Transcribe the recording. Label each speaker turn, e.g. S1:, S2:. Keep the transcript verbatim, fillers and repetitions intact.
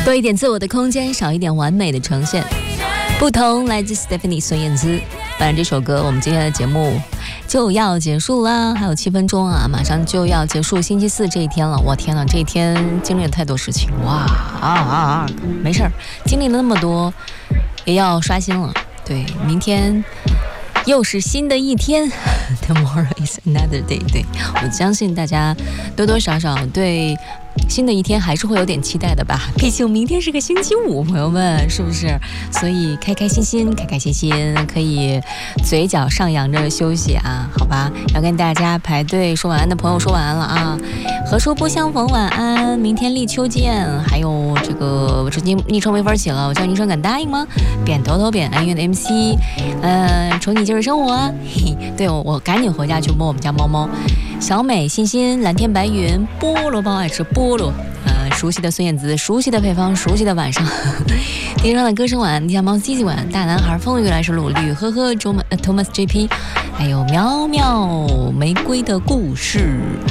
S1: 多一点自我的空间，少一点完美的呈现。不同来自 Stephanie 孙燕姿。当然这首歌我们今天的节目就要结束啦，还有七分钟啊，马上就要结束星期四这一天了。我天哪，这一天经历了太多事情，哇啊啊啊！没事儿，经历了那么多，也要刷新了。对，明天又是新的一天，Tomorrow is another day。对，我相信大家多多少少对新的一天还是会有点期待的吧，毕竟明天是个星期五，朋友们，是不是？所以开开心心，开开心心，可以嘴角上扬着休息啊，好吧？要跟大家排队说晚安的朋友说晚安了啊！何处不相逢晚安，明天立秋见。还有这个，我直接昵称没法写了，我叫昵称敢答应吗？扁头头扁安岳的 M C， 呃，宠你就是生活啊！嘿，对我我赶紧回家去摸我们家猫猫。小美、欣欣、蓝天白云、菠萝包爱吃菠萝，呃，熟悉的孙燕姿，熟悉的配方，熟悉的晚上，天上的歌声晚，地下猫 G G 晚，大男孩风雨来时鲁律，呵呵，周呃 Thomas J P， 还有苗苗玫瑰的故事。